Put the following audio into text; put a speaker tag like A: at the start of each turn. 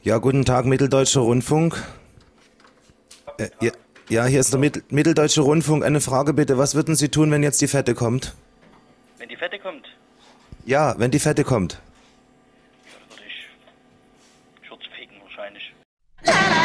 A: Ja, guten Tag, Mitteldeutscher Rundfunk. Ja, hier ist der Mitteldeutsche Rundfunk. Eine Frage bitte, was würden Sie tun, wenn jetzt die Fette kommt?
B: Wenn die Fette kommt?
A: Ja, wenn die Fette kommt.